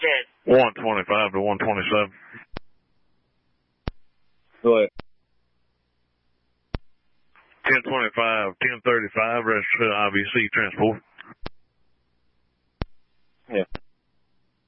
125 to 127. Go ahead. 1025, 1035, rest IVC transport. Yeah.